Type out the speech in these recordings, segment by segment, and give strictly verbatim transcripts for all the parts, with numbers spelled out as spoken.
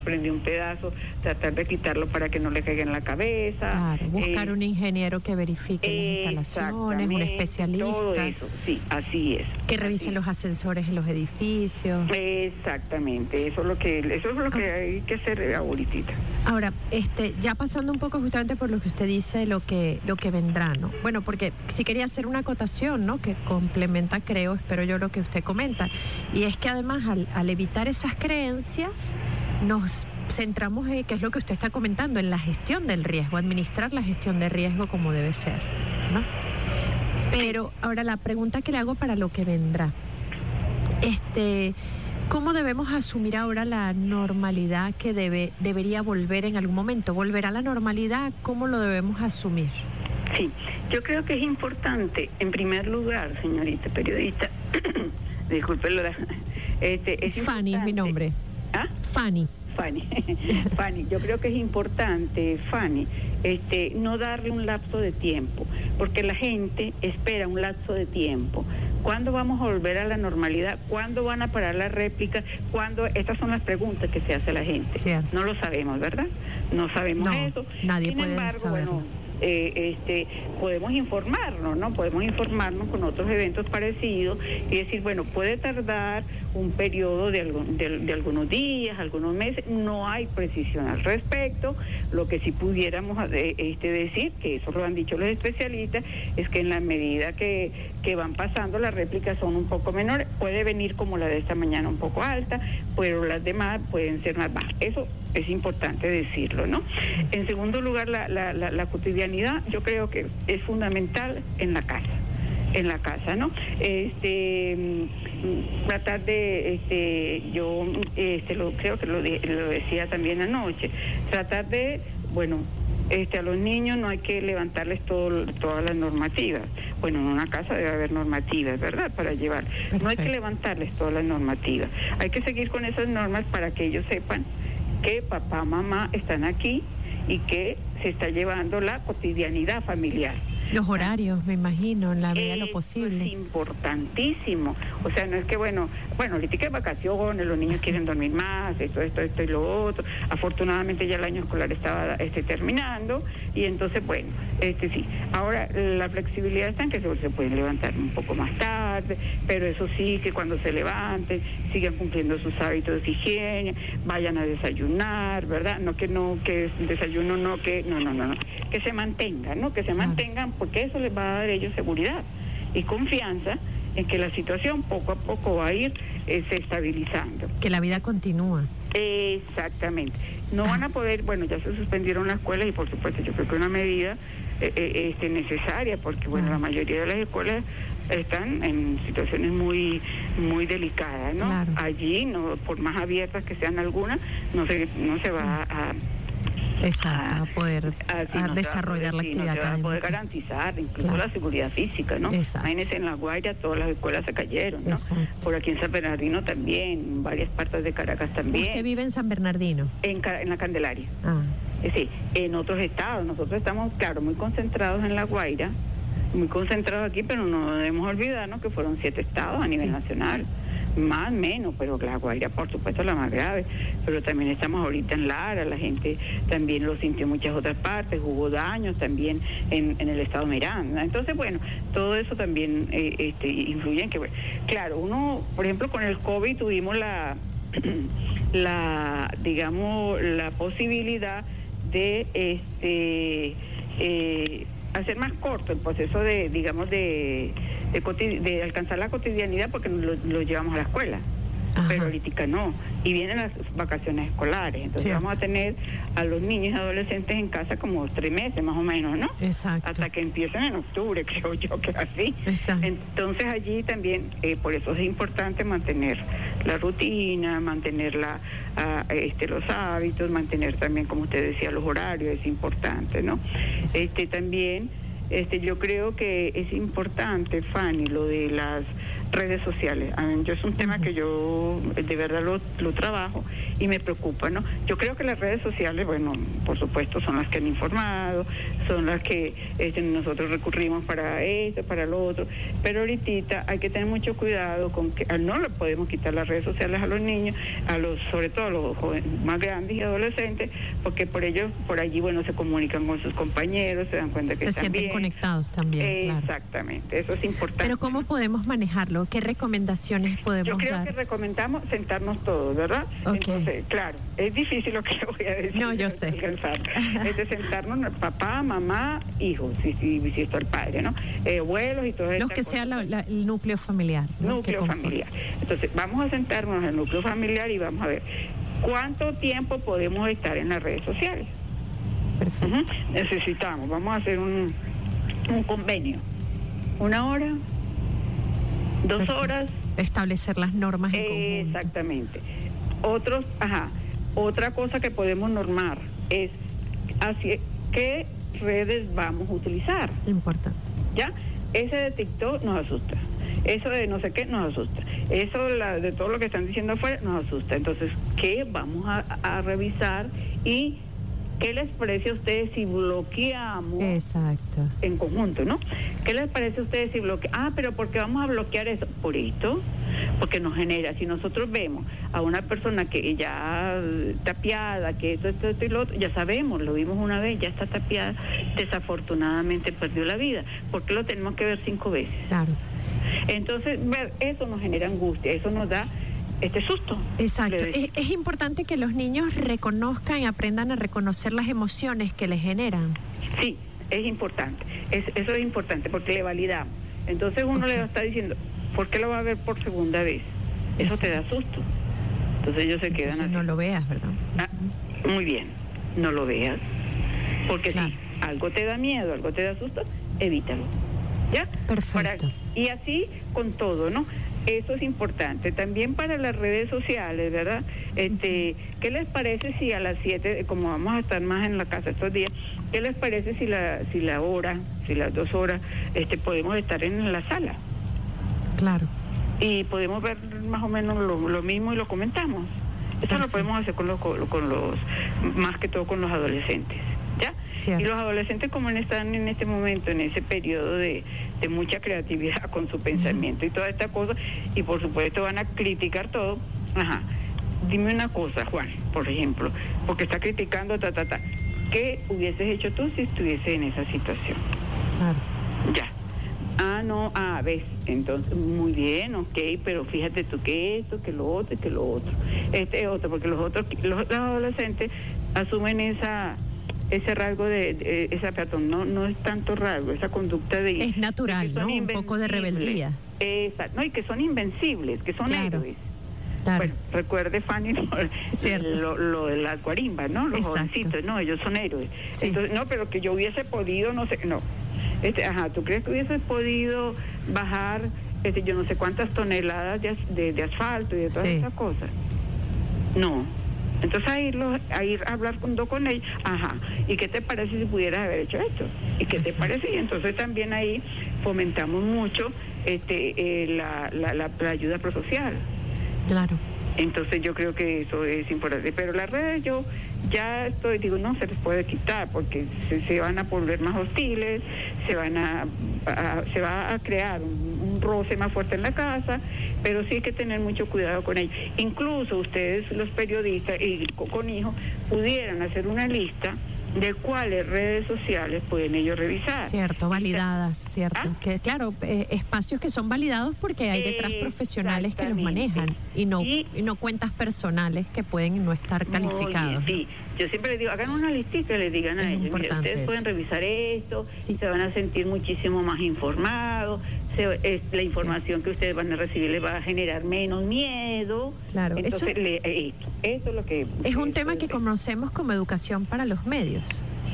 prendió un pedazo, tratar de quitarlo para que no le caiga en la cabeza. Claro, buscar eh, un ingeniero que verifique las instalaciones, un especialista. Todo eso, sí, así es. Que revise así los ascensores en los edificios. Exactamente, eso es lo que, eso es lo que ah. hay que hacer ahorita. Ahora, este, ya pasando un poco justamente por lo que usted dice, lo que, lo que vendrá, ¿no? Bueno, porque sí quería hacer una acotación, ¿no? Que complementa, creo, espero yo, lo que usted comenta. Y es que además, al, al evitar esas creencias, nos centramos en, que es lo que usted está comentando, en la gestión del riesgo, administrar la gestión de riesgo como debe ser, ¿no? Pero ahora la pregunta que le hago para lo que vendrá, este, ¿cómo debemos asumir ahora la normalidad que debe, debería volver en algún momento? ¿Volverá a la normalidad? ¿Cómo lo debemos asumir? Sí, yo creo que es importante, en primer lugar, señorita periodista, disculpe, este, es Fanny es mi nombre. ¿Ah? Fanny. Fanny, Fanny, yo creo que es importante, Fanny, este, no darle un lapso de tiempo, porque la gente espera un lapso de tiempo. ¿Cuándo vamos a volver a la normalidad? ¿Cuándo van a parar las réplicas? ¿Cuándo? Estas son las preguntas que se hace la gente. Cierto. No lo sabemos, ¿verdad? No sabemos no, eso. Nadie Sin puede embargo, saberlo. Bueno, Eh, este, podemos informarnos, ¿no? Podemos informarnos con otros eventos parecidos y decir, bueno, puede tardar un periodo de, algún, de, de algunos días, algunos meses, no hay precisión al respecto. Lo que sí pudiéramos este, decir, que eso lo han dicho los especialistas, es que en la medida que, que van pasando, las réplicas son un poco menores, puede venir como la de esta mañana un poco alta, pero las demás pueden ser más bajas. Eso es importante decirlo, ¿no? En segundo lugar, la, la, la, la cotidianidad, yo creo que es fundamental en la casa, en la casa, ¿no? Este, tratar de, este, yo, este, lo creo que lo, lo decía también anoche, tratar de, bueno, Este, a los niños no hay que levantarles todo, todas las normativas. Bueno, en una casa debe haber normativas, ¿verdad? Para llevar. No hay que levantarles todas las normativas. Hay que seguir con esas normas para que ellos sepan que papá, mamá están aquí y que se está llevando la cotidianidad familiar. Los horarios, me imagino, en la medida de lo posible. Es importantísimo. O sea, no es que, bueno, bueno, ahorita hay vacaciones, los niños quieren dormir más, esto, esto, esto y lo otro. Afortunadamente ya el año escolar estaba este, terminando y entonces, bueno, este sí. Ahora, la flexibilidad está en que se, se pueden levantar un poco más tarde, pero eso sí, que cuando se levanten, sigan cumpliendo sus hábitos de higiene, vayan a desayunar, ¿verdad? No que no, que desayuno no, que, no, no, no, no. Que se mantengan, ¿no? Que se mantengan, porque eso les va a dar a ellos seguridad y confianza en que la situación poco a poco va a ir eh, se estabilizando. Que la vida continúa. Exactamente. No van a poder, bueno, ya se suspendieron las escuelas y por supuesto yo creo que es una medida eh, eh, este, necesaria, porque bueno, la mayoría de las escuelas están en situaciones muy muy delicadas, ¿no? Claro. Allí, no, por más abiertas que sean algunas, no se, no se va a... Exacto, a poder así a no desarrollar la sí, actividad no se va a poder garantizar incluso claro. la seguridad física, ¿no? Exacto. Imagínense, en La Guaira todas las escuelas se cayeron, ¿no? Exacto. Por aquí en San Bernardino también, en varias partes de Caracas también. ¿Usted vive en San Bernardino? En, en la Candelaria. Ah. Sí, en otros estados. Nosotros estamos, claro, muy concentrados en La Guaira, muy concentrados aquí, pero no debemos olvidarnos que fueron siete estados a nivel sí. nacional. Más, menos, pero La Guaira, por supuesto, la más grave. Pero también estamos ahorita en Lara, la gente también lo sintió en muchas otras partes, hubo daños también en, en el estado Miranda. Entonces, bueno, todo eso también eh, este, influye en que, bueno, claro, uno, por ejemplo, con el COVID tuvimos la, la digamos, la posibilidad de este eh, hacer más corto el proceso de, digamos, de De, de alcanzar la cotidianidad porque lo, lo llevamos a la escuela. Ajá. Pero ahorita no, y vienen las vacaciones escolares, entonces sí. vamos a tener a los niños y adolescentes en casa como tres meses más o menos, ¿no? Exacto. Hasta que empiecen en octubre, creo yo que así. Exacto. Entonces allí también, eh, por eso es importante mantener la rutina, mantener la, uh, este, los hábitos, mantener también, como usted decía, los horarios, es importante, ¿no? Sí. Este también Este, yo creo que es importante, Fanny, lo de las redes sociales. A mí, yo es un tema que yo de verdad lo, lo trabajo y me preocupa, ¿no? Yo creo que las redes sociales, bueno, por supuesto son las que han informado, son las que este, nosotros recurrimos para esto, para lo otro, pero ahorita hay que tener mucho cuidado con que no le podemos quitar las redes sociales a los niños, a los, sobre todo a los jóvenes más grandes y adolescentes, porque por ellos, por allí, bueno, se comunican con sus compañeros, se dan cuenta que se están sienten bien. conectados también. Eh, claro. Exactamente, eso es importante. Pero ¿cómo podemos manejarlo? ¿Qué recomendaciones podemos dar? Yo creo dar? que recomendamos sentarnos todos, ¿verdad? Okay. Entonces, claro, es difícil lo que voy a decir. No, yo sé. Es de sentarnos, papá, mamá, hijos, si, si, si está el padre, ¿no? Eh, abuelos y todo eso. Los que sea la, la, el núcleo familiar. ¿no? Núcleo familiar. Entonces, vamos a sentarnos en el núcleo familiar y vamos a ver cuánto tiempo podemos estar en las redes sociales. Perfecto. Uh-huh. Necesitamos, vamos a hacer un, un convenio. Una hora, dos Perfecto. horas. Establecer las normas en conjunto. Exactamente. Otros, ajá, otra cosa que podemos normar es hacia qué redes vamos a utilizar. Importante. ¿Ya? Ese de TikTok nos asusta. Eso de no sé qué nos asusta. Eso de, la, de todo lo que están diciendo afuera nos asusta. Entonces, ¿qué vamos a, a revisar? Y ¿qué les parece a ustedes si bloqueamos? Exacto. En conjunto, ¿no? ¿Qué les parece a ustedes si bloqueamos? Ah, pero ¿por qué vamos a bloquear eso? Por esto, porque nos genera, si nosotros vemos a una persona que ya tapiada, que esto, esto, esto y lo otro, ya sabemos, lo vimos una vez, ya está tapiada, desafortunadamente perdió la vida. ¿Por qué lo tenemos que ver cinco veces? Claro. Entonces, ver eso nos genera angustia, eso nos da este susto. Exacto. Es, es importante que los niños reconozcan y aprendan a reconocer las emociones que les generan. Sí, es importante. Es, eso es importante porque le validamos. Entonces uno okay. le está diciendo, ¿por qué lo va a ver por segunda vez? Eso Exacto. te da susto. Entonces ellos se Entonces quedan así. No lo veas, ¿verdad? Ah, muy bien, no lo veas. Porque claro. si algo te da miedo, algo te da susto, evítalo. ¿Ya? Perfecto. Para, y así con todo, ¿no? Eso es importante. También para las redes sociales, ¿verdad? Este, ¿qué les parece si a las siete, como vamos a estar más en la casa estos días, qué les parece si la si la hora, si las dos horas, este, podemos estar en la sala? Claro. Y podemos ver más o menos lo, lo mismo y lo comentamos. Eso Perfecto. Lo podemos hacer con los, con los, más que todo con los adolescentes. ¿Ya? Cierto. Y los adolescentes como están en este momento, en ese periodo de, de mucha creatividad con su pensamiento uh-huh. y toda esta cosa, y por supuesto van a criticar todo, ajá, dime una cosa, Juan, por ejemplo, porque está criticando, ta, ta, ta, ¿qué hubieses hecho tú si estuvieses en esa situación? Claro. Ya. Ah, no, ah, ves, entonces, muy bien, ok, pero fíjate tú que esto, que lo otro, que lo otro, este otro, porque los otros, los, los adolescentes asumen esa... ese rasgo de, de esa perdón, no no es tanto rasgo, esa conducta de es natural, ¿no? Un poco de rebeldía. Exacto, no, y que son invencibles, que son claro. héroes. Claro. Bueno, recuerde Fanny lo, lo, lo de las guarimbas, ¿no? Los jovencitos, no, ellos son héroes. Sí. Entonces, no, pero que yo hubiese podido, no sé, no. Este, ajá, ¿tú crees que hubiese podido bajar, este, yo no sé cuántas toneladas de, de, de asfalto y de todas sí. esas cosas? No. Entonces a, irlo, a ir a hablar con, con ellos, ajá, ¿y qué te parece si pudieras haber hecho esto? ¿Y qué te parece? Y entonces también ahí fomentamos mucho este eh, la, la, la, la ayuda prosocial. Claro. Entonces yo creo que eso es importante. Pero las redes yo ya estoy, digo, no se les puede quitar porque se, se van a volver más hostiles, se van a, a se va a crear un, un roce más fuerte en la casa, pero sí hay que tener mucho cuidado con ellos. Incluso ustedes, los periodistas y con hijos, pudieran hacer una lista de cuáles redes sociales pueden ellos revisar. Cierto, validadas, cierto. ¿Ah? Que claro, eh, espacios que son validados porque hay detrás profesionales que los manejan y no y, y no cuentas personales que pueden no estar calificados. Bien, sí, yo siempre les digo, hagan una listita y les digan a ellos, mire, ustedes eso. pueden revisar esto, sí. se van a sentir muchísimo más informados, se, es, la información sí. que ustedes van a recibir les va a generar menos miedo. Claro, entonces eso, le, esto, esto es lo que... Es un tema que conocemos como educación para los medios.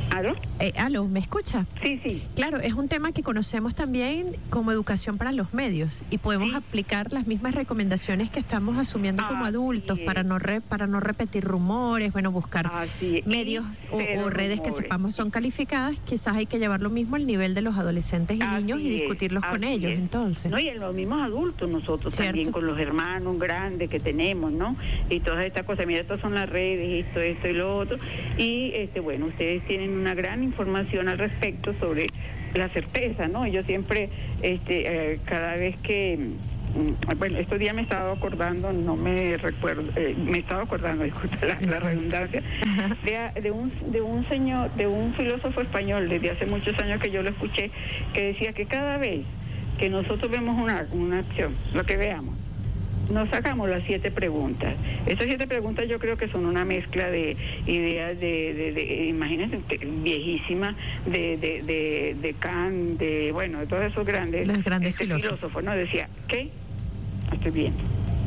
¿Aló? Eh, aló, ¿me escucha? Sí, sí. Claro, es un tema que conocemos también como educación para los medios y podemos Sí. aplicar las mismas recomendaciones que estamos asumiendo como Así adultos es. para no re- para no repetir rumores, bueno, buscar Así es. medios o, Cero o redes que rumores. sepamos son calificadas. Quizás hay que llevar lo mismo al nivel de los adolescentes y Así niños y es, discutirlos con así ellos, es. entonces. No, y en los mismos adultos nosotros Cierto. también, con los hermanos grandes que tenemos, ¿no? Y todas estas cosas, mira, estas son las redes, esto, esto y lo otro. Y, este bueno, ustedes tienen una gran información al respecto sobre la certeza, ¿no? Yo siempre, este, eh, cada vez que... mm, Bueno, estos días me estaba acordando, no me recuerdo, eh, me estaba acordando, disculpa la, la redundancia, de, de, un, de un señor, de un filósofo español desde hace muchos años que yo lo escuché, que decía que cada vez que nosotros vemos una, una acción, lo que veamos, nos sacamos las siete preguntas. Esas siete preguntas yo creo que son una mezcla de ideas de, de, de imagínense, viejísimas, de, de, de, de Kant, de, bueno, de todos esos grandes, Los grandes este filósofos. filósofos, ¿no? Decía, ¿qué? Estoy viendo.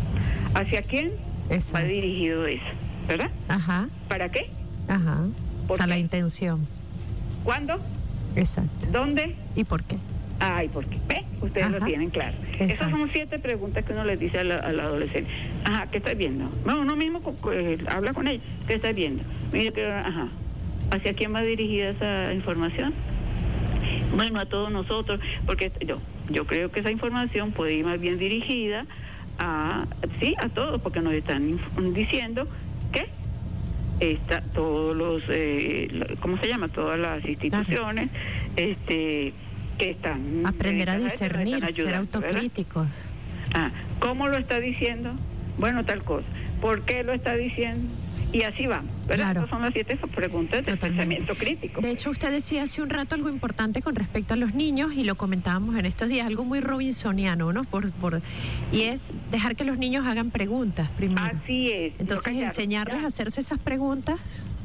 ¿Hacia quién Exacto. va dirigido eso? ¿Verdad? Ajá, ¿Para qué? ajá. O ¿Por sea, la qué? intención. ¿Cuándo? Exacto. ¿Dónde? ¿Y por qué? Ay, ¿por qué? ¿Ve? Ustedes Ajá. lo tienen claro. Esas Exacto. son siete preguntas que uno les dice a la, a la adolescente. Ajá, ¿qué estás viendo? No, uno mismo co- co- eh, habla con ella. ¿Qué estás viendo? Mire que, ajá. ¿Hacia quién va dirigida esa información? Bueno, a todos nosotros, porque yo, yo creo que esa información puede ir más bien dirigida a, sí, a todos, porque nos están inf- diciendo que está, todos los, eh, lo- ¿cómo se llama? Todas las instituciones, este, que están... Aprender a dedicadas eso, nos discernir, están ser ayudando, ¿verdad? autocríticos. Ah, ¿cómo lo está diciendo? Bueno, tal cosa. ¿Por qué lo está diciendo? Y así va, ¿verdad? Claro. Esas son las siete preguntas del Totalmente. pensamiento crítico. De hecho, usted decía hace un rato algo importante con respecto a los niños y lo comentábamos en estos días, algo muy robinsoniano, ¿no? Por, por, y es dejar que los niños hagan preguntas primero. Así es. Entonces, no callar, enseñarles ya. a hacerse esas preguntas,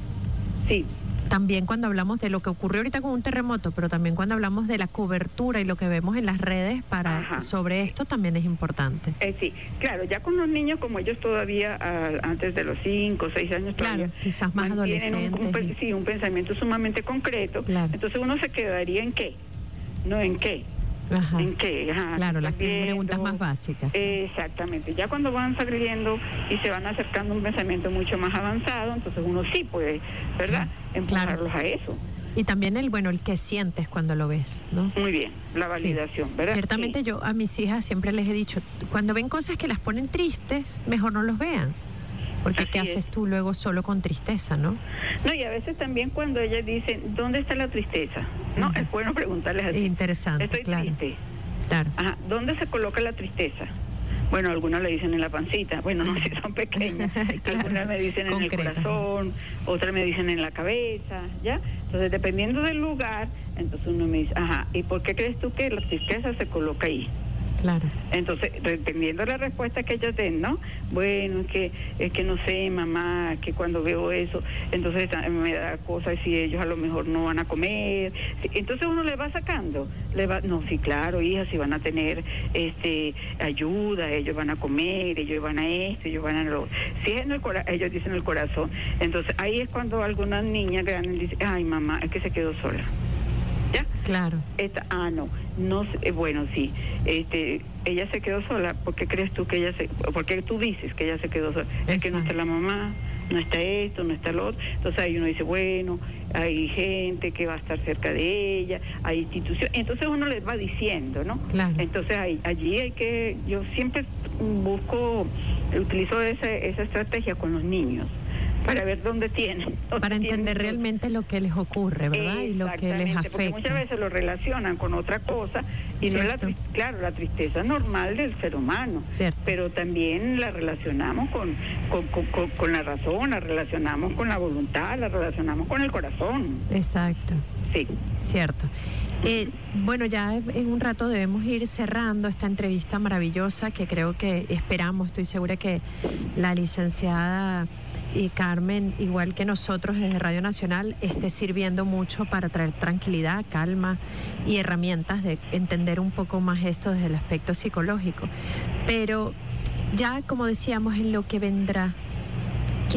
Sí, también cuando hablamos de lo que ocurrió ahorita con un terremoto, pero también cuando hablamos de la cobertura y lo que vemos en las redes para Ajá. sobre esto también es importante. eh, sí. Claro, ya con los niños, como ellos todavía, ah, antes de los cinco o seis años, Claro, todavía quizás más mantienen un- un, adolescentes. pe- sí, un pensamiento sumamente concreto. Claro. Entonces uno se quedaría en qué, no en qué. Ajá. ¿En qué? Ajá, Claro, ¿qué las estás viendo? preguntas más básicas. Exactamente. Ya cuando van saliendo y se van acercando a un pensamiento mucho más avanzado, entonces uno sí puede, ¿verdad? Empujarlos a eso. Y también el, bueno, el que sientes cuando lo ves, ¿no? Muy bien, la Sí. validación, ¿verdad? Ciertamente Sí. yo a mis hijas siempre les he dicho, cuando ven cosas que las ponen tristes, mejor no los vean. Porque Así ¿qué es. haces tú luego solo con tristeza, no? No, y a veces también cuando ellas dicen, ¿dónde está la tristeza? No, Ujú. es bueno preguntarles así. Interesante, Estoy claro. triste. Claro. Ajá, ¿dónde se coloca la tristeza? Bueno, algunas le dicen en la pancita, bueno, no sé, son pequeñas. Claro, Algunas me dicen en concreta. el corazón, otras me dicen en la cabeza, ¿ya? Entonces, dependiendo del lugar, entonces uno me dice, ajá, ¿y por qué crees tú que la tristeza se coloca ahí? Claro. Entonces, dependiendo de la respuesta que ellos den, ¿no? Bueno, es que, es que no sé, mamá, que cuando veo eso, entonces me da cosas y ellos a lo mejor no van a comer. Entonces uno le va sacando, le va, no, sí, claro, hija, si van a tener este ayuda, ellos van a comer, ellos van a esto, ellos van a lo. Si es en el corazón, ellos dicen el corazón. Entonces ahí es cuando algunas niñas grandes dicen, ay, mamá, es que se quedó sola. ¿Ya? Claro. Esta, ah, no, no sé, eh, bueno, sí, este, ella se quedó sola. ¿Por qué crees tú que ella se, por qué tú dices que ella se quedó sola? Es que no está la mamá, no está esto, no está lo otro. Entonces ahí uno dice, bueno, hay gente que va a estar cerca de ella, hay instituciones, entonces uno les va diciendo, ¿no? Claro. Entonces ahí, allí hay que, yo siempre busco, utilizo esa, esa estrategia con los niños, para ver dónde tienen. dónde Para tienen entender sus- realmente lo que les ocurre, ¿verdad? Y lo que les Exactamente, porque afecta. muchas veces lo relacionan con otra cosa y no es la Cierto. tri- claro, la tristeza normal del ser humano, Cierto. pero también la relacionamos con, con, con, con- con la razón, la relacionamos con la voluntad, la relacionamos con el corazón. Exacto. Sí. Cierto. Eh, bueno, ya en un rato debemos ir cerrando esta entrevista maravillosa que creo que esperamos, estoy segura que la licenciada y Carmen, igual que nosotros desde Radio Nacional, esté sirviendo mucho para traer tranquilidad, calma y herramientas de entender un poco más esto desde el aspecto psicológico. Pero ya, como decíamos, en lo que vendrá, ¿qué,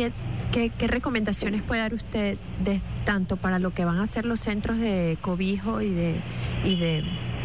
¿Qué, qué recomendaciones puede dar usted de, tanto para lo que van a ser los centros de cobijo y de, y de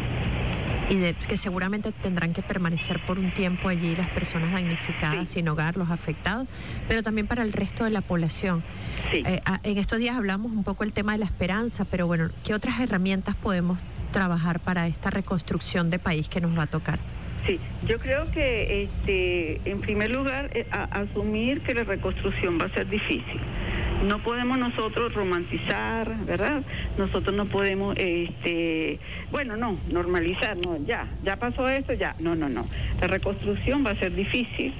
y de, que seguramente tendrán que permanecer por un tiempo allí las personas damnificadas, sí, sin hogar, los afectados, pero también para el resto de la población? Sí. Eh, en estos días hablamos un poco del tema de la esperanza, pero bueno, ¿qué otras herramientas podemos trabajar para esta reconstrucción de país que nos va a tocar? Sí, yo creo que este, en primer lugar eh, a, asumir que la reconstrucción va a ser difícil. No podemos nosotros romantizar, ¿verdad? Nosotros no podemos, este, bueno, no, normalizar, no, ya, ya pasó esto, ya, no, no, no. La reconstrucción va a ser difícil,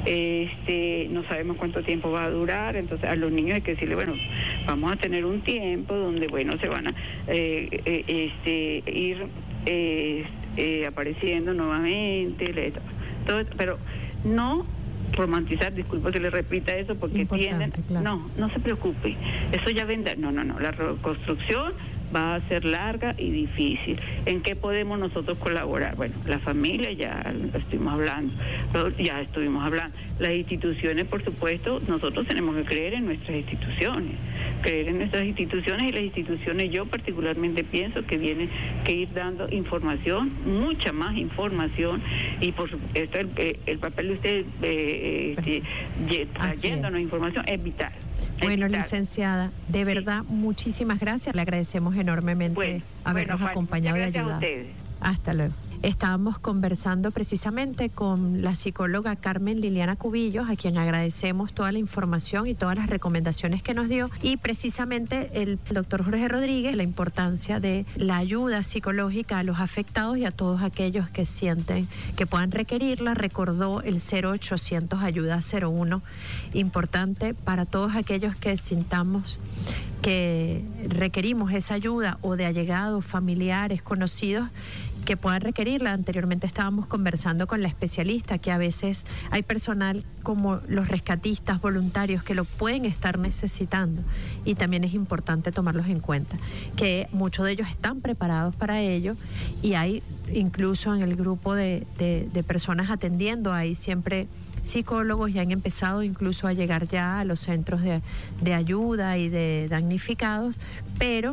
este, no sabemos cuánto tiempo va a durar, entonces a los niños hay que decirle, bueno, vamos a tener un tiempo donde, bueno, se van a eh, eh, este, ir eh, eh, apareciendo nuevamente, le, todo, pero no romantizar, disculpa que le repita eso, porque tienden, claro. no, no se preocupe, eso ya vendrá, no, no, no, la reconstrucción va a ser larga y difícil. ¿En qué podemos nosotros colaborar? Bueno, la familia ya estuvimos hablando, ya estuvimos hablando. Las instituciones, por supuesto, nosotros tenemos que creer en nuestras instituciones, creer en nuestras instituciones y las instituciones, yo particularmente pienso que vienen que ir dando información, mucha más información, y por supuesto el, el papel de usted eh, este, trayéndonos información es vital. Bueno, licenciada, de verdad, sí, muchísimas gracias. Le agradecemos enormemente bueno, habernos bueno, acompañado y ayudado. A ustedes. Hasta luego. Estábamos conversando precisamente con la psicóloga Carmen Liliana Cubillos, a quien agradecemos toda la información y todas las recomendaciones que nos dio, y precisamente el doctor Jorge Rodríguez, la importancia de la ayuda psicológica a los afectados y a todos aquellos que sienten que puedan requerirla. Recordó el cero ochocientos ayuda cero uno, importante para todos aquellos que sintamos que requerimos esa ayuda, o de allegados, familiares, conocidos que puedan requerirla. Anteriormente estábamos conversando con la especialista que a veces hay personal como los rescatistas voluntarios que lo pueden estar necesitando, y también es importante tomarlos en cuenta, que muchos de ellos están preparados para ello, y hay incluso en el grupo de, de, de personas atendiendo, hay siempre psicólogos, y han empezado incluso a llegar ya a los centros de, de ayuda y de damnificados, pero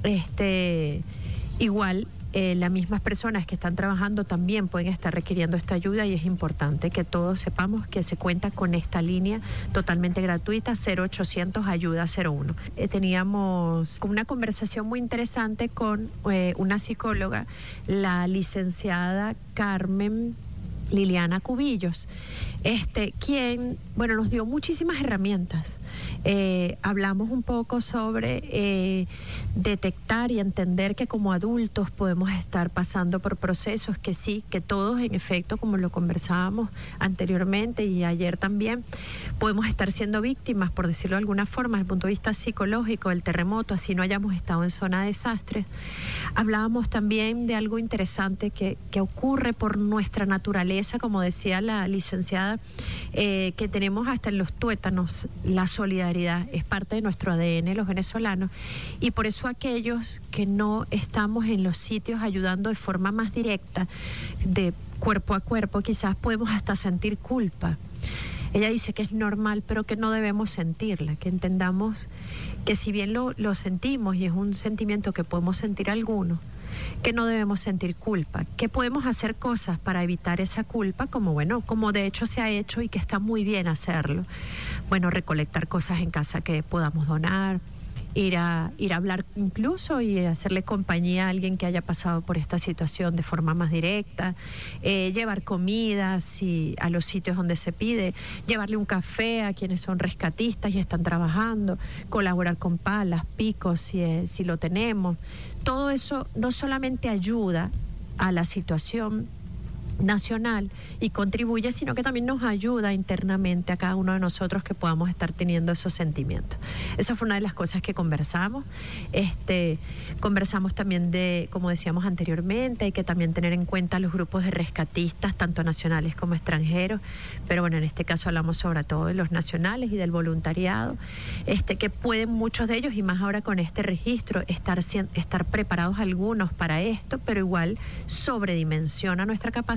este igual Eh, las mismas personas que están trabajando también pueden estar requiriendo esta ayuda, y es importante que todos sepamos que se cuenta con esta línea totalmente gratuita, cero ochocientos ayuda cero uno. Eh, teníamos una conversación muy interesante con eh, una psicóloga, la licenciada Carmen Liliana Cubillos, este, quien, bueno, nos dio muchísimas herramientas. Eh, hablamos un poco sobre eh, detectar y entender que como adultos podemos estar pasando por procesos que sí, que todos en efecto, como lo conversábamos anteriormente y ayer también, podemos estar siendo víctimas, por decirlo de alguna forma, desde el punto de vista psicológico, del terremoto, así no hayamos estado en zona de desastres. Hablábamos también de algo interesante que, que ocurre por nuestra naturaleza, como decía la licenciada, eh, que tenemos hasta en los tuétanos, la solidaridad es parte de nuestro A D N, los venezolanos, y por eso aquellos que no estamos en los sitios ayudando de forma más directa, de cuerpo a cuerpo, quizás podemos hasta sentir culpa. Ella dice que es normal, pero que no debemos sentirla, que entendamos que si bien lo, lo sentimos, y es un sentimiento que podemos sentir algunos, que no debemos sentir culpa, que podemos hacer cosas para evitar esa culpa, como bueno, como de hecho se ha hecho y que está muy bien hacerlo. Bueno, recolectar cosas en casa que podamos donar, ir a, ir a hablar incluso y hacerle compañía a alguien que haya pasado por esta situación de forma más directa, eh, llevar comida si, a los sitios donde se pide, llevarle un café a quienes son rescatistas y están trabajando, colaborar con palas, picos si, eh, si lo tenemos. Todo eso no solamente ayuda a la situación nacional y contribuye, sino que también nos ayuda internamente a cada uno de nosotros que podamos estar teniendo esos sentimientos. Esa fue una de las cosas que conversamos. Este, conversamos también de, como decíamos anteriormente, hay que también tener en cuenta los grupos de rescatistas, tanto nacionales como extranjeros, pero bueno, en este caso hablamos sobre todo de los nacionales y del voluntariado, este, que pueden muchos de ellos, y más ahora con este registro, estar, estar preparados algunos para esto, pero igual sobredimensiona nuestra capacidad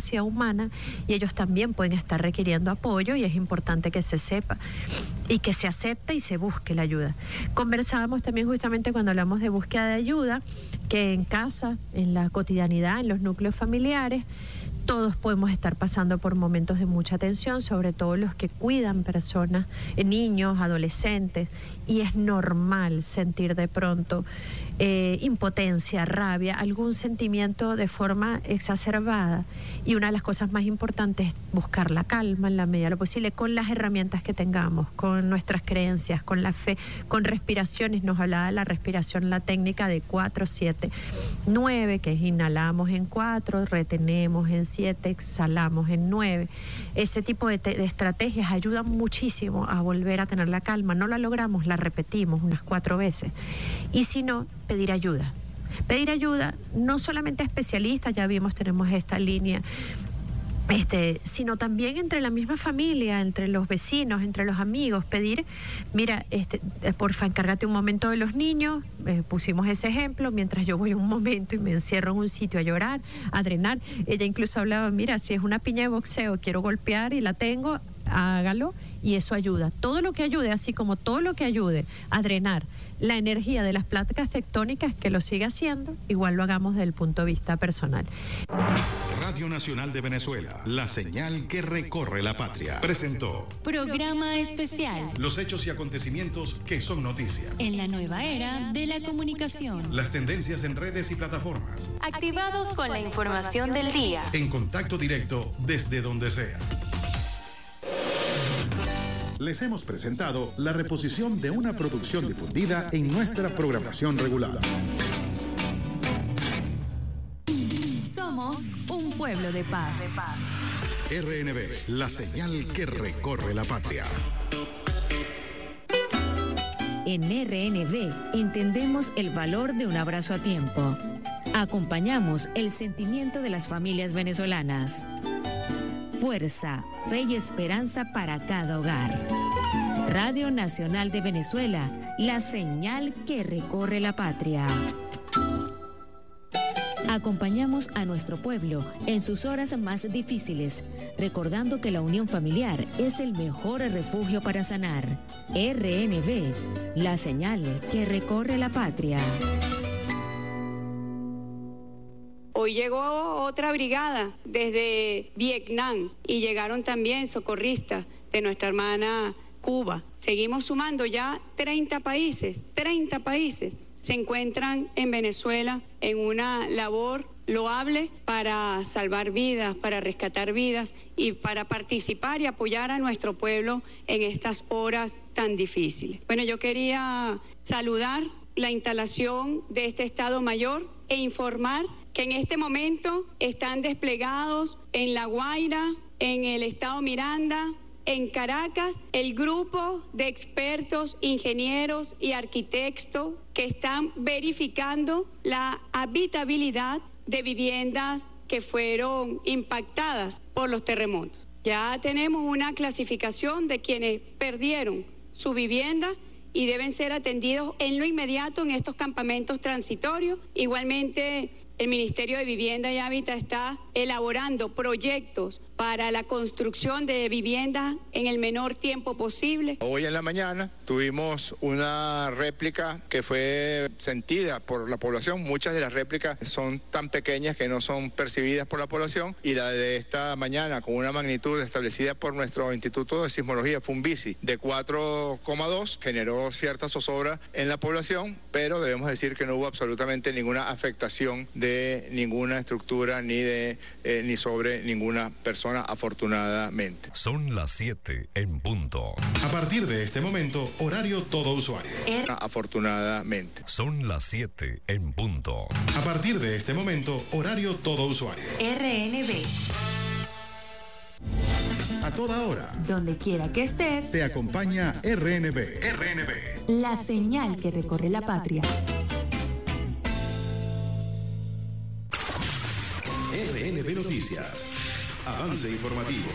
capacidad humana y ellos también pueden estar requiriendo apoyo y es importante que se sepa y que se acepte y se busque la ayuda. Conversábamos también justamente cuando hablamos de búsqueda de ayuda, que en casa, en la cotidianidad, en los núcleos familiares, todos podemos estar pasando por momentos de mucha tensión, sobre todo los que cuidan personas, niños, adolescentes, y es normal sentir de pronto eh, impotencia, rabia, algún sentimiento de forma exacerbada. Y una de las cosas más importantes es buscar la calma en la medida de lo posible, con las herramientas que tengamos, con nuestras creencias, con la fe, con respiraciones. Nos hablaba de la respiración, la técnica de cuatro, siete, nueve, que es inhalamos en cuatro, retenemos en siete, exhalamos en nueve. Ese tipo de, de estrategias ayudan muchísimo a volver a tener la calma. No la logramos, la repetimos unas cuatro veces. Y si no, pedir ayuda. Pedir ayuda no solamente a especialistas, ya vimos, tenemos esta línea, Este, sino también entre la misma familia, entre los vecinos, entre los amigos, pedir, mira, este, porfa, encárgate un momento de los niños, eh, pusimos ese ejemplo, mientras yo voy un momento y me encierro en un sitio a llorar, a drenar. Ella incluso hablaba, mira, si es una piña de boxeo, quiero golpear y la tengo, hágalo, y eso ayuda. Todo lo que ayude, así como todo lo que ayude a drenar la energía de las placas tectónicas, que lo siga haciendo, igual lo hagamos desde el punto de vista personal. Radio Nacional de Venezuela, la señal que recorre la patria, presentó Programa Especial. Los hechos y acontecimientos que son noticia En la nueva era de la comunicación. Las tendencias en redes y plataformas. Activados con la información del día. En contacto directo desde donde sea. Les hemos presentado la reposición de una producción difundida en nuestra programación regular. Somos un pueblo de paz. R N B, la señal que recorre la patria. En R N B entendemos el valor de un abrazo a tiempo. Acompañamos el sentimiento de las familias venezolanas. Fuerza, fe y esperanza para cada hogar. Radio Nacional de Venezuela, la señal que recorre la patria. Acompañamos a nuestro pueblo en sus horas más difíciles, recordando que la unión familiar es el mejor refugio para sanar. R N B, la señal que recorre la patria. Hoy llegó otra brigada desde Vietnam y llegaron también socorristas de nuestra hermana Cuba. Seguimos sumando ya treinta países, treinta países se encuentran en Venezuela en una labor loable para salvar vidas, para rescatar vidas y para participar y apoyar a nuestro pueblo en estas horas tan difíciles. Bueno, yo quería saludar la instalación de este Estado Mayor e informar que en este momento están desplegados en La Guaira, en el Estado Miranda, en Caracas, el grupo de expertos, ingenieros y arquitectos que están verificando la habitabilidad de viviendas que fueron impactadas por los terremotos. Ya tenemos una clasificación de quienes perdieron su vivienda y deben ser atendidos en lo inmediato en estos campamentos transitorios. Igualmente, el Ministerio de Vivienda y Hábitat está elaborando proyectos para la construcción de viviendas en el menor tiempo posible. Hoy en la mañana tuvimos una réplica que fue sentida por la población. Muchas de las réplicas son tan pequeñas que no son percibidas por la población, y la de esta mañana, con una magnitud establecida por nuestro Instituto de Sismología, Funvisi, de cuatro coma dos, generó cierta zozobra en la población, pero debemos decir que no hubo absolutamente ninguna afectación de ninguna estructura ni de eh, ni sobre ninguna persona, afortunadamente. Son las siete en punto. A partir de este momento, horario todo usuario. Er- afortunadamente. Son las siete en punto. A partir de este momento, horario todo usuario. R N B. A toda hora. Donde quiera que estés. Te acompaña R N B. R N B. La señal que recorre la patria. R N B Noticias. Avance informativo.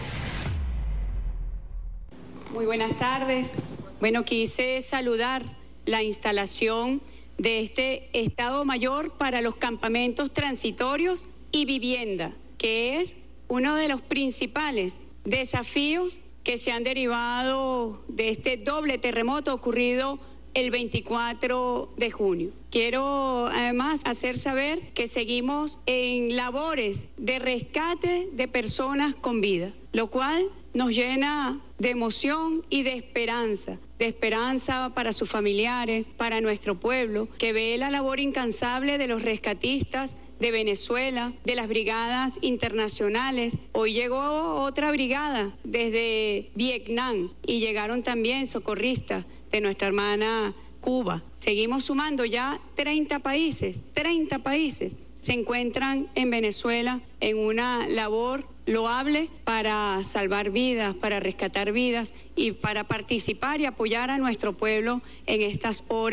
Muy buenas tardes. Bueno, quise saludar la instalación de este Estado Mayor para los campamentos transitorios y vivienda, que es uno de los principales desafíos que se han derivado de este doble terremoto ocurrido el veinticuatro de junio. Quiero además hacer saber que seguimos en labores de rescate de personas con vida, lo cual nos llena de emoción y de esperanza, de esperanza para sus familiares, para nuestro pueblo, que ve la labor incansable de los rescatistas de Venezuela, de las brigadas internacionales. Hoy llegó otra brigada desde Vietnam y llegaron también socorristas de nuestra hermana Cuba. Seguimos sumando ya treinta países, treinta países se encuentran en Venezuela en una labor loable para salvar vidas, para rescatar vidas y para participar y apoyar a nuestro pueblo en estas horas.